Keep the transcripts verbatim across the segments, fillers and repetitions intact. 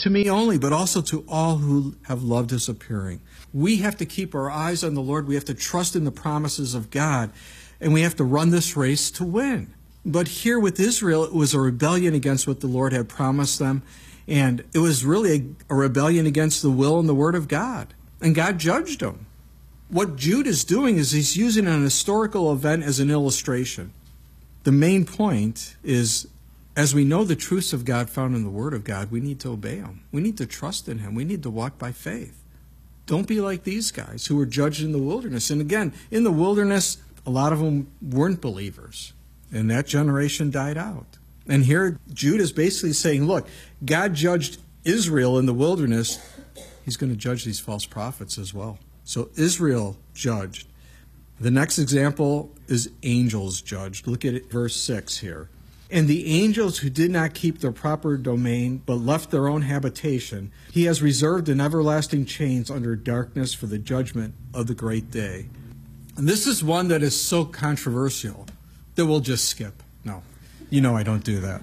to me only, but also to all who have loved his appearing. We have to keep our eyes on the Lord. We have to trust in the promises of God, and we have to run this race to win. But here with Israel, it was a rebellion against what the Lord had promised them, and it was really a, a rebellion against the will and the word of God, and God judged them. What Jude is doing is he's using an historical event as an illustration. The main point is, as we know the truths of God found in the Word of God, we need to obey Him. We need to trust in Him. We need to walk by faith. Don't be like these guys who were judged in the wilderness. And again, in the wilderness, a lot of them weren't believers. And that generation died out. And here Jude is basically saying, look, God judged Israel in the wilderness. He's going to judge these false prophets as well. So Israel judged. The next example is angels judged. Look at it, verse six here. And the angels who did not keep their proper domain, but left their own habitation, he has reserved in everlasting chains under darkness for the judgment of the great day. And this is one that is so controversial that we'll just skip. No, you know I don't do that.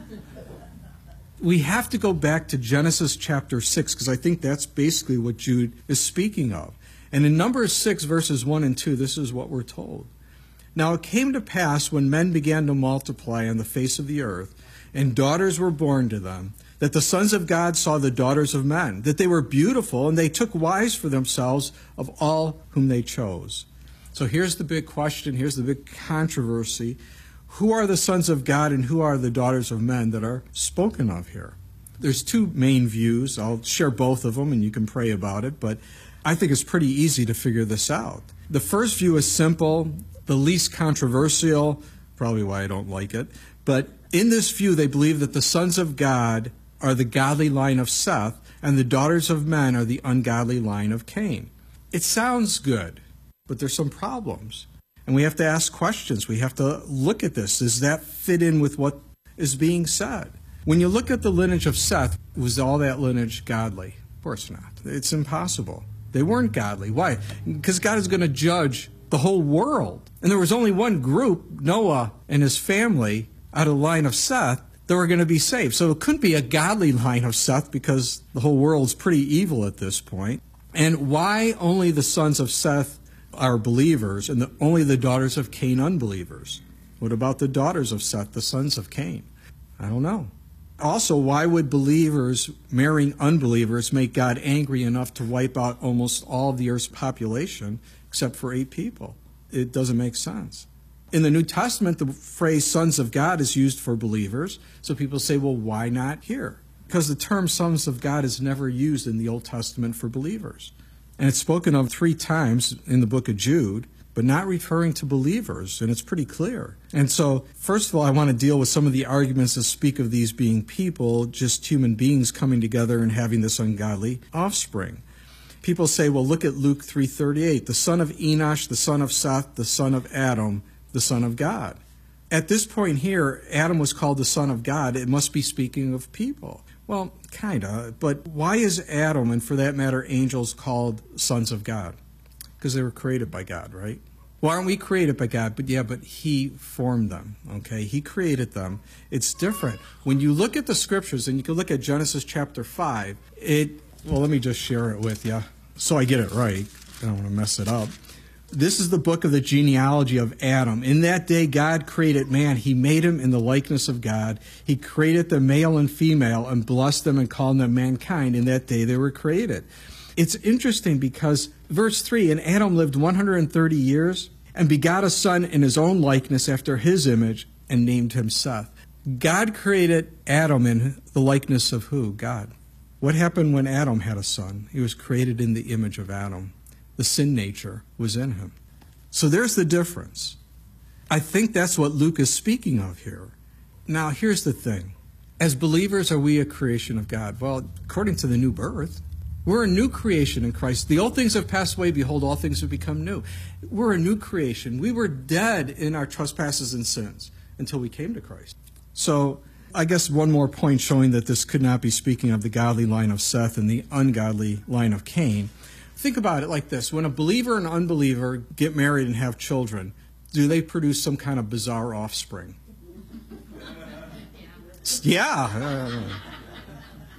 We have to go back to Genesis chapter six, because I think that's basically what Jude is speaking of. And in Numbers six, verses one and two, this is what we're told. Now it came to pass, when men began to multiply on the face of the earth, and daughters were born to them, that the sons of God saw the daughters of men, that they were beautiful, and they took wives for themselves of all whom they chose. So here's the big question, here's the big controversy. Who are the sons of God and who are the daughters of men that are spoken of here? There's two main views. I'll share both of them, and you can pray about it, but I think it's pretty easy to figure this out. The first view is simple, the least controversial, probably why I don't like it. But in this view, they believe that the sons of God are the godly line of Seth, and the daughters of men are the ungodly line of Cain. It sounds good, but there's some problems. And we have to ask questions. We have to look at this. Does that fit in with what is being said? When you look at the lineage of Seth, was all that lineage godly? Of course not. It's impossible. They weren't godly. Why? Because God is going to judge the whole world. And there was only one group, Noah and his family, out of the line of Seth, that were going to be saved. So it couldn't be a godly line of Seth, because the whole world's pretty evil at this point. And why only the sons of Seth are believers and the, only the daughters of Cain unbelievers? What about the daughters of Seth, the sons of Cain? I don't know. Also, why would believers marrying unbelievers make God angry enough to wipe out almost all of the earth's population except for eight people? It doesn't make sense. In the New Testament, the phrase sons of God is used for believers. So people say, well, why not here? Because the term sons of God is never used in the Old Testament for believers. And it's spoken of three times in the book of Jude, but not referring to believers, and it's pretty clear. And so, first of all, I want to deal with some of the arguments that speak of these being people, just human beings coming together and having this ungodly offspring. People say, well, look at Luke three thirty-eight, the son of Enosh, the son of Seth, the son of Adam, the son of God. At this point here, Adam was called the son of God. It must be speaking of people. Well, kind of, but why is Adam, and for that matter, angels, called sons of God? Because they were created by God, right? Well, aren't we created by God? But yeah, but He formed them, okay? He created them. It's different. When you look at the Scriptures, and you can look at Genesis chapter five, it, well, let me just share it with you so I get it right. I don't want to mess it up. This is the book of the genealogy of Adam. In that day, God created man. He made him in the likeness of God. He created them male and female and blessed them and called them mankind. In that day, they were created. It's interesting because verse three, and Adam lived one hundred thirty years and begot a son in his own likeness after his image and named him Seth. God created Adam in the likeness of who? God. What happened when Adam had a son? He was created in the image of Adam. The sin nature was in him. So there's the difference. I think that's what Luke is speaking of here. Now, here's the thing. As believers, are we a creation of God? Well, according to the new birth, we're a new creation in Christ. The old things have passed away. Behold, all things have become new. We're a new creation. We were dead in our trespasses and sins until we came to Christ. So I guess one more point showing that this could not be speaking of the godly line of Seth and the ungodly line of Cain. Think about it like this. When a believer and unbeliever get married and have children, do they produce some kind of bizarre offspring? Yeah.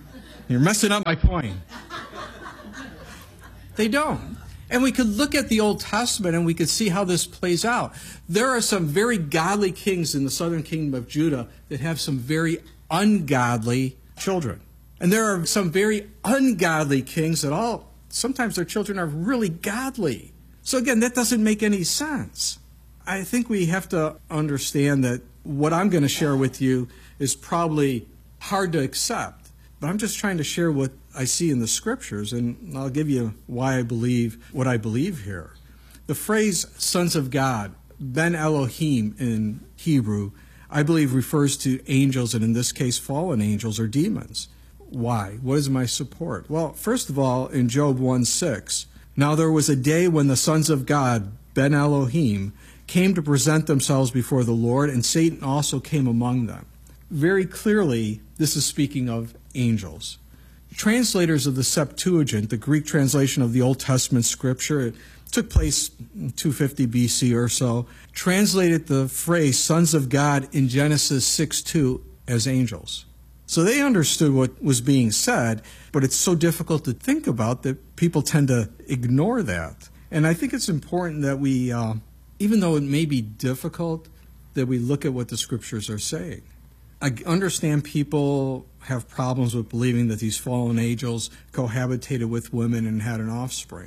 You're messing up my point. They don't. And we could look at the Old Testament and we could see how this plays out. There are some very godly kings in the southern kingdom of Judah that have some very ungodly children. And there are some very ungodly kings that all, sometimes their children are really godly. So again, that doesn't make any sense. I think we have to understand that what I'm going to share with you is probably hard to accept. But I'm just trying to share what I see in the Scriptures, and I'll give you why I believe what I believe here. The phrase sons of God, Ben Elohim in Hebrew, I believe refers to angels, and in this case fallen angels or demons. Why? What is my support? Well, first of all, in Job one six, now there was a day when the sons of God, Ben Elohim, came to present themselves before the Lord, and Satan also came among them. Very clearly, this is speaking of angels. Translators of the Septuagint, the Greek translation of the Old Testament scripture, it took place in two fifty B C or so, translated the phrase sons of God in Genesis six two as angels. So they understood what was being said, but it's so difficult to think about that people tend to ignore that. And I think it's important that we, uh, even though it may be difficult, that we look at what the scriptures are saying. I understand people have problems with believing that these fallen angels cohabitated with women and had an offspring.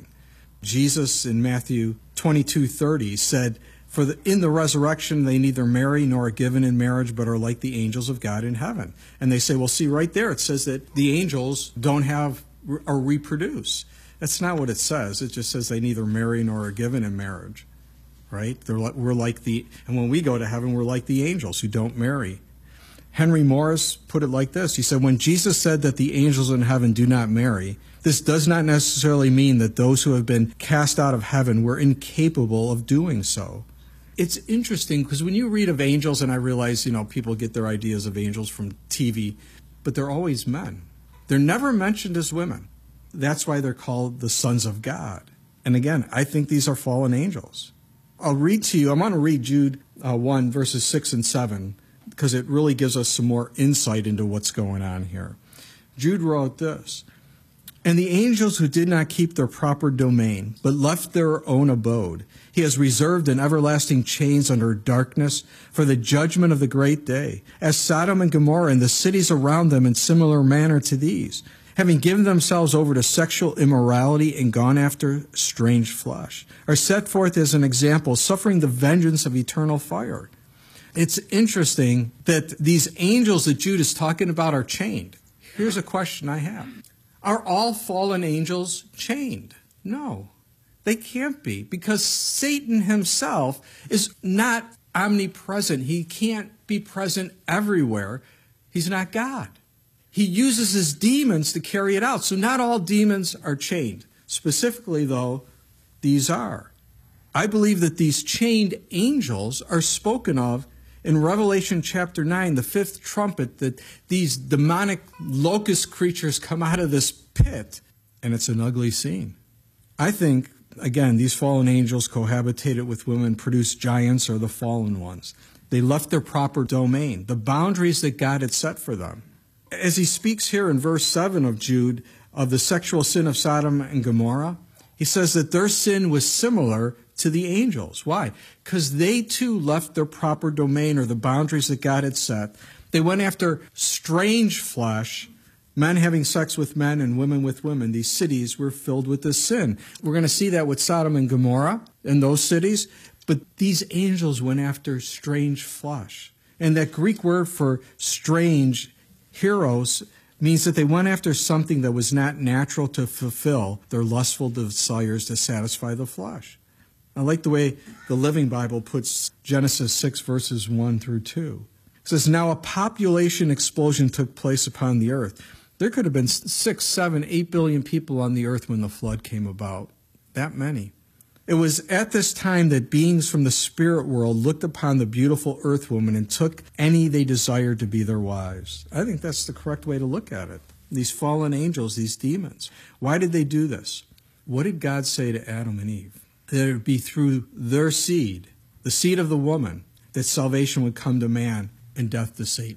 Jesus in Matthew twenty-two thirty said, For the, in the resurrection they neither marry nor are given in marriage, but are like the angels of God in heaven. And they say, well, see, right there it says that the angels don't have or reproduce. That's not what it says. It just says they neither marry nor are given in marriage, right? They're like, we're like the, and when we go to heaven, we're like the angels who don't marry. Henry Morris put it like this. He said, when Jesus said that the angels in heaven do not marry, this does not necessarily mean that those who have been cast out of heaven were incapable of doing so. It's interesting because when you read of angels, and I realize, you know, people get their ideas of angels from T V, but they're always men. They're never mentioned as women. That's why they're called the sons of God. And again, I think these are fallen angels. I'll read to you, I'm going to read Jude uh, one, verses six and seven, because it really gives us some more insight into what's going on here. Jude wrote this, And the angels who did not keep their proper domain, but left their own abode, he has reserved in everlasting chains under darkness for the judgment of the great day, as Sodom and Gomorrah and the cities around them in similar manner to these, having given themselves over to sexual immorality and gone after strange flesh, are set forth as an example, suffering the vengeance of eternal fire. It's interesting that these angels that Jude is talking about are chained. Here's a question I have. Are all fallen angels chained? No, they can't be, because Satan himself is not omnipresent. He can't be present everywhere. He's not God. He uses his demons to carry it out. So not all demons are chained. Specifically, though, these are. I believe that these chained angels are spoken of in Revelation chapter nine, the fifth trumpet, that these demonic locust creatures come out of this pit, and it's an ugly scene. I think, again, these fallen angels cohabitated with women, produced giants or the fallen ones. They left their proper domain, the boundaries that God had set for them. As he speaks here in verse seven of Jude of the sexual sin of Sodom and Gomorrah, he says that their sin was similar to the angels. Why? Because they too left their proper domain or the boundaries that God had set. They went after strange flesh, men having sex with men and women with women. These cities were filled with this sin. We're going to see that with Sodom and Gomorrah in those cities. But these angels went after strange flesh. And that Greek word for strange, heroes, means that they went after something that was not natural to fulfill their lustful desires to satisfy the flesh. I like the way the Living Bible puts Genesis six, verses one through two. It says, Now a population explosion took place upon the earth. There could have been six, seven, eight billion people on the earth when the flood came about. That many. It was at this time that beings from the spirit world looked upon the beautiful earth woman and took any they desired to be their wives. I think that's the correct way to look at it. These fallen angels, these demons. Why did they do this? What did God say to Adam and Eve? That it would be through their seed, the seed of the woman, that salvation would come to man and death to Satan.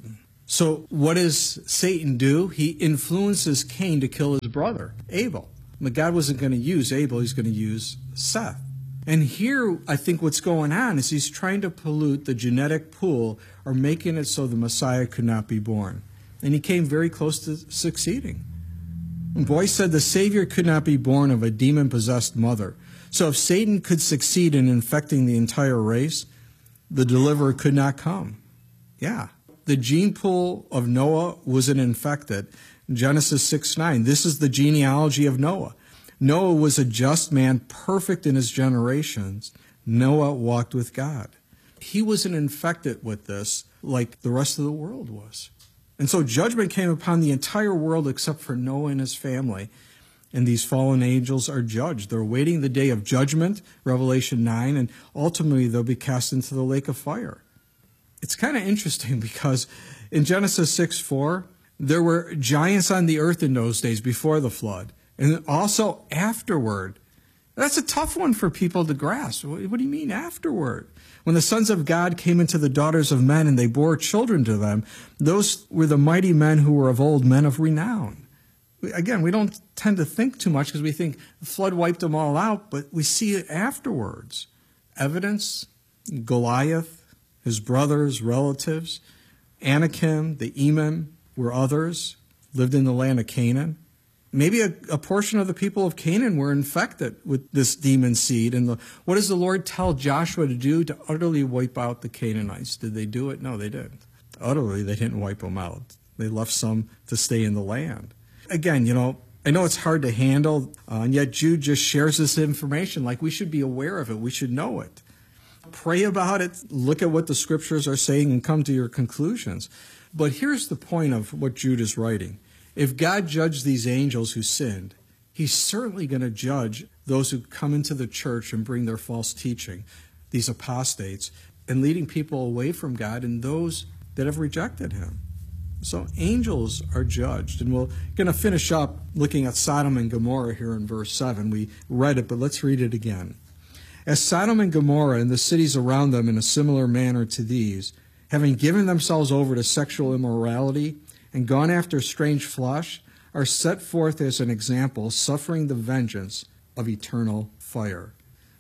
So what does Satan do? He influences Cain to kill his brother, Abel. But God wasn't going to use Abel, he's going to use Seth. And here, I think what's going on is he's trying to pollute the genetic pool or making it so the Messiah could not be born. And he came very close to succeeding. And Boyce said the Savior could not be born of a demon-possessed mother. So if Satan could succeed in infecting the entire race, the deliverer could not come. Yeah. The gene pool of Noah wasn't infected. Genesis six nine, this is the genealogy of Noah. Noah was a just man, perfect in his generations. Noah walked with God. He wasn't infected with this like the rest of the world was. And so judgment came upon the entire world except for Noah and his family. And these fallen angels are judged. They're awaiting the day of judgment, Revelation nine, and ultimately they'll be cast into the lake of fire. It's kind of interesting because in Genesis six four, there were giants on the earth in those days before the flood, and also afterward. That's a tough one for people to grasp. What do you mean afterward? When the sons of God came into the daughters of men and they bore children to them, those were the mighty men who were of old, men of renown. Again, we don't tend to think too much because we think the flood wiped them all out, but we see it afterwards. Evidence, Goliath, his brothers, relatives, Anakim, the Emim were others, lived in the land of Canaan. Maybe a, a portion of the people of Canaan were infected with this demon seed. And the, what does the Lord tell Joshua to do to utterly wipe out the Canaanites? Did they do it? No, they didn't. Utterly, they didn't wipe them out. They left some to stay in the land. Again, you know, I know it's hard to handle, uh, and yet Jude just shares this information like we should be aware of it. We should know it. Pray about it, look at what the scriptures are saying, and come to your conclusions. But here's the point of what Jude is writing. If God judged these angels who sinned, he's certainly going to judge those who come into the church and bring their false teaching, these apostates, and leading people away from God and those that have rejected him. So angels are judged. And we're going to finish up looking at Sodom and Gomorrah here in verse seven. We read it, but let's read it again. As Sodom and Gomorrah and the cities around them in a similar manner to these, having given themselves over to sexual immorality and gone after strange flesh, are set forth as an example, suffering the vengeance of eternal fire.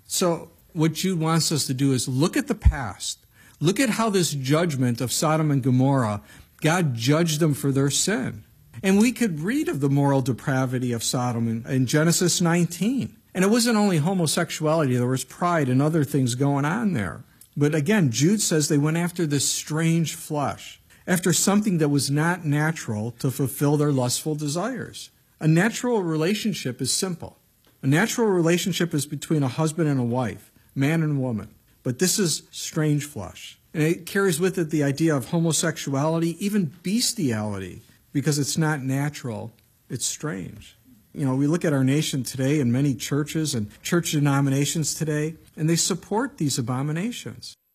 So what Jude wants us to do is look at the past. Look at how this judgment of Sodom and Gomorrah, God judged them for their sin. And we could read of the moral depravity of Sodom in, in Genesis nineteen. And it wasn't only homosexuality, there was pride and other things going on there. But again, Jude says they went after this strange flesh, after something that was not natural to fulfill their lustful desires. A natural relationship is simple. A natural relationship is between a husband and a wife, man and woman. But this is strange flesh. And it carries with it the idea of homosexuality, even bestiality, because it's not natural, it's strange. You know, we look at our nation today and many churches and church denominations today, and they support these abominations.